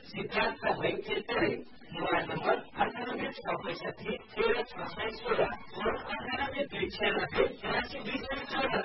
सिद्धार्थ वैद्य mobile number 98 665 13 616 और 98 296 8214